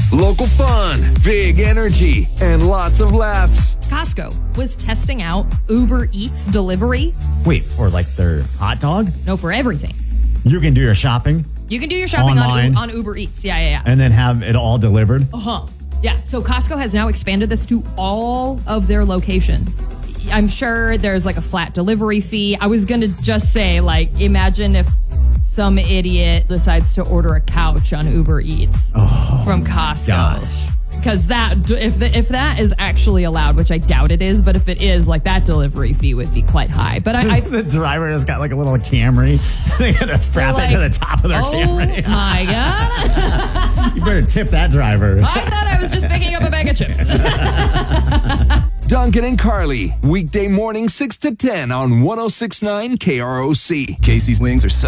Local fun, big energy, and lots of laughs. Costco was testing out Uber Eats delivery. Wait, for like their hot dog? No, for everything. You can do your shopping You can do your shopping online on Uber Eats. Yeah. and then have it all delivered? Yeah, so Costco has now expanded this to all of their locations. I'm sure there's like a flat delivery fee. I was going to just say, like, imagine if some idiot decides to order a couch on Uber Eats from Costco. Gosh. Because if that is actually allowed, which I doubt it is, but if it is, like, that delivery fee would be quite high. But The driver has got like a little Camry. They gotta strap it to the top of their Camry. Oh my God. You better tip that driver. I thought I was just picking up a bag of chips. Duncan and Carly, weekday morning 6 to 10 on 106.9 KROC. Casey's Wings are so